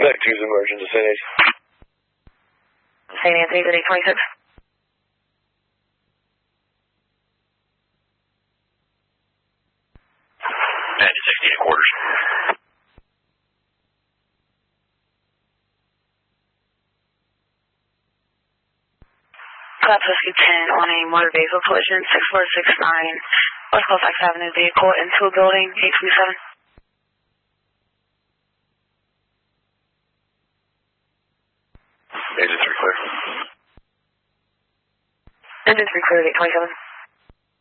Back 2's emergence to St. Nancy. St. Anthony's at 826. At 16 and quarters. Class Whiskey 10 on a motor vehicle collision, 6469 West Colfax Avenue, vehicle into a building, 827. Engine 3 clear. Engine 3 clear, 827.